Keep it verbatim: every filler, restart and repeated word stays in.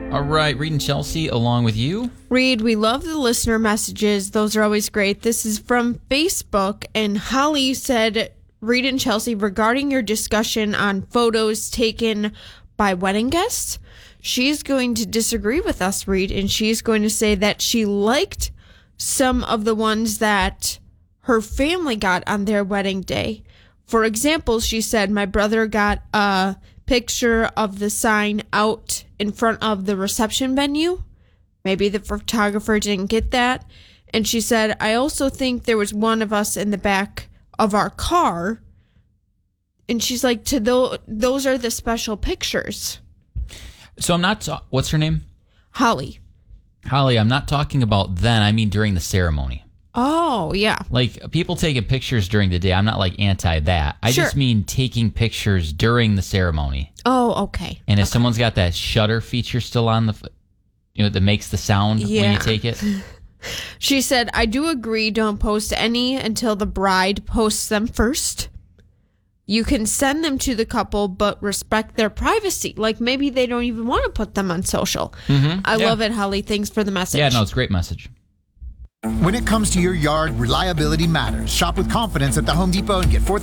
All right, Reed and Chelsea, along with you. Reed, we love the listener messages. Those are always great. This is from Facebook, and Holly said, Reed and Chelsea, regarding your discussion on photos taken by wedding guests, she's going to disagree with us, Reed, and she's going to say that she liked some of the ones that her family got on their wedding day. For example, she said, my brother got a picture of the sign out in front of the reception venue. Maybe the photographer didn't get that. And she said, I also think there was one of us in the back of our car. And she's like, to those, those are the special pictures. So I'm not, ta- what's her name? Holly. Holly, I'm not talking about then. I mean during the ceremony. Oh, yeah. Like, people taking pictures during the day. I'm not, like, anti that. I Sure. just mean taking pictures during the ceremony. Oh, okay. And if okay. someone's got that shutter feature still on, the, you know, that makes the sound Yeah. when you take it. She said, I do agree, don't post any until the bride posts them first. You can send them to the couple, but respect their privacy. Like, maybe they don't even want to put them on social. Mm-hmm. I yeah. love it, Holly. Thanks for the message. Yeah, no, it's a great message. When it comes to your yard, reliability matters. Shop with confidence at the Home Depot and get four